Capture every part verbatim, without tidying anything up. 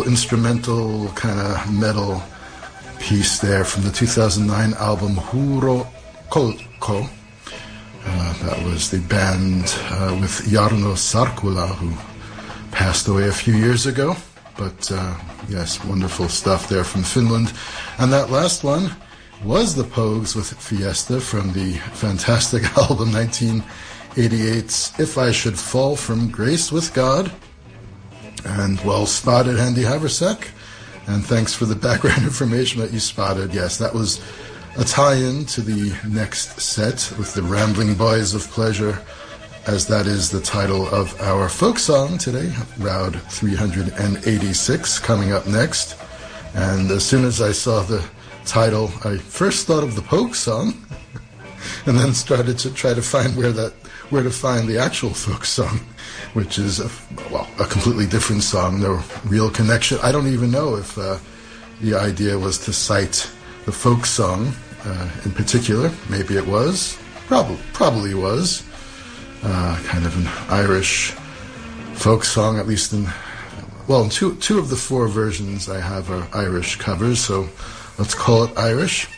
instrumental kind of metal piece there from the two thousand nine album Huro Kolko. Uh, that was the band uh, with Jarno Sarkula, who passed away a few years ago. But uh, yes, wonderful stuff there from Finland. And that last one was the Pogues with Fiesta from the fantastic album nineteen eighty-eight's If I Should Fall From Grace with God. And well spotted, Handy Haversack. And thanks for the background information that you spotted. Yes, that was a tie-in to the next set with the Rambling Boys of Pleasure, as that is the title of our folk song today, Round three hundred eighty-six, coming up next. And as soon as I saw the title, I first thought of the Pogue song, and then started to try to find where that where to find the actual folk song, which is a, well a completely different song, no real connection. I don't even know if uh, the idea was to cite the folk song uh, in particular. Maybe it was, probably probably was. Uh, kind of an Irish folk song, at least in, well, two two of the four versions I have are Irish covers, so let's call it Irish.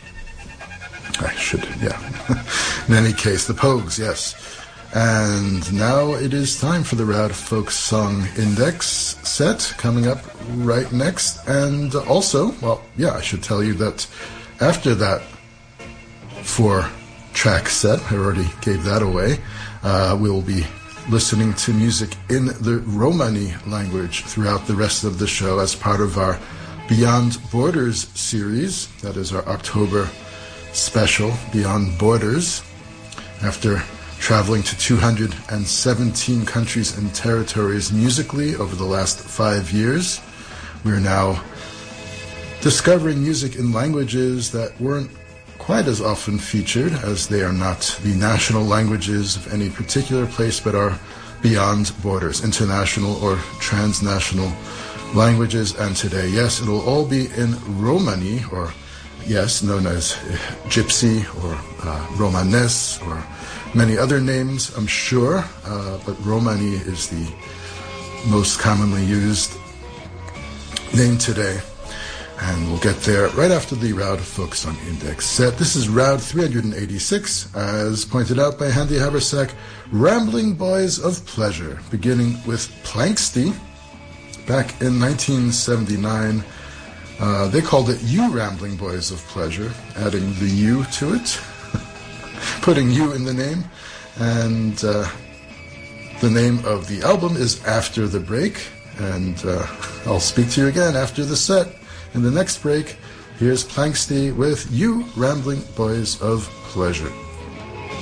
I should, yeah. In any case, the Pogues, yes. And now it is time for the Rad Folk Song Index set, coming up right next. And also, well, yeah, I should tell you that after that four-track set, I already gave that away, Uh, we'll be listening to music in the Romani language throughout the rest of the show as part of our Beyond Borders series. That is our October special, Beyond Borders. After traveling to two hundred seventeen countries and territories musically over the last five years, we're now discovering music in languages that weren't quite as often featured, as they are not the national languages of any particular place, but are beyond borders, international or transnational languages. And today, yes, it'll all be in Romani, or yes, known as Gypsy or uh, Romanes, or many other names, I'm sure, uh, but Romani is the most commonly used name today. And we'll get there right after the Round Folk Song Index set. This is Round three hundred eighty-six, as pointed out by Handy Haversack, Rambling Boys of Pleasure, beginning with Planxty. Back in nineteen seventy-nine, uh, they called it You Rambling Boys of Pleasure, adding the U to it, putting you in the name. And uh, the name of the album is After the Break, and uh, I'll speak to you again after the set. In the next break, here's Planxty with You Rambling Boys of Pleasure.